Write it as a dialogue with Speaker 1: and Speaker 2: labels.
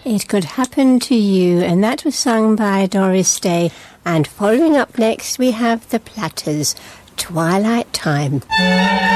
Speaker 1: It Could Happen to You, and that was sung by Doris Day. And following up next, we have the Platters, Twilight Time.